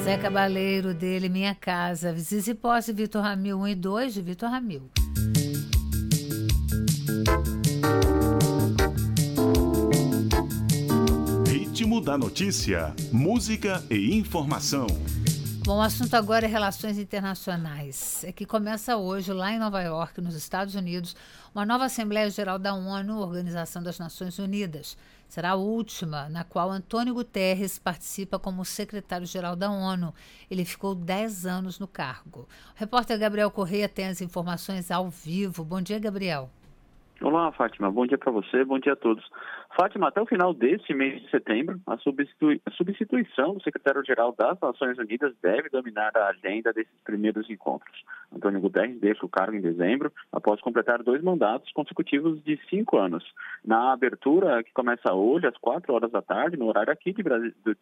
Zé Cabaleiro, dele, Minha Casa. Zizi Posse, Vitor Ramil, 1 e 2, de Vitor Ramil. Ritmo da notícia, música e informação. Bom, o assunto agora é relações internacionais. É que começa hoje, lá em Nova York, nos Estados Unidos, uma nova Assembleia Geral da ONU, Organização das Nações Unidas. Será a última, na qual Antônio Guterres participa como secretário-geral da ONU. Ele ficou 10 anos no cargo. O repórter Gabriel Correia tem as informações ao vivo. Bom dia, Gabriel. Olá, Fátima. Bom dia para você, bom dia a todos. Fátima, até o final deste mês de setembro, a substituição do secretário-geral das Nações Unidas deve dominar a agenda desses primeiros encontros. Antônio Guterres deixa o cargo em dezembro, após completar 2 mandatos consecutivos de 5 anos. Na abertura, que começa hoje, às 4 horas da tarde, no horário aqui de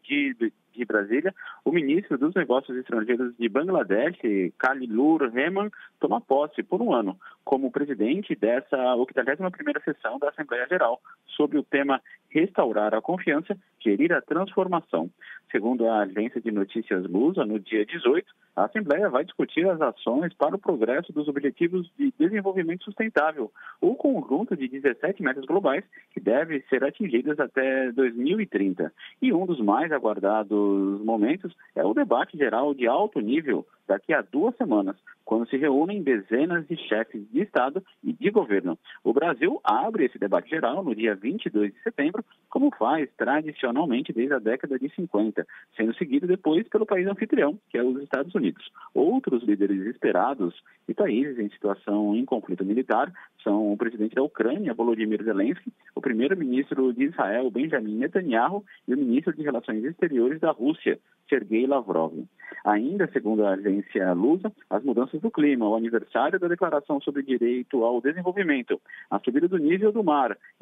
Brasília, o ministro dos Negócios Estrangeiros de Bangladesh, Khalilur Rehman, toma posse por 1 ano como presidente dessa 81ª sessão da Assembleia Geral, sobre o tema Restaurar a Confiança, Gerir a Transformação. Segundo a agência de notícias Lusa, no dia 18, a Assembleia vai discutir as ações para o progresso dos Objetivos de Desenvolvimento Sustentável, o conjunto de 17 metas globais que devem ser atingidas até 2030. E um dos mais aguardados momentos é o debate geral de alto nível daqui a 2 semanas, quando se reúnem dezenas de chefes de Estado e de governo. O Brasil abre esse debate geral no dia 22 de setembro, como faz tradicionalmente desde a década de 50, sendo seguido depois pelo país anfitrião, que é os Estados Unidos. Outros líderes esperados e países em situação em conflito militar são o presidente da Ucrânia, Volodymyr Zelensky, o primeiro-ministro de Israel, Benjamin Netanyahu, e o ministro de Relações Exteriores da Rússia, Sergei Lavrov. Ainda, segundo a agência Lusa, as mudanças do clima, o aniversário da Declaração sobre Direito ao Desenvolvimento, a subida do nível do mar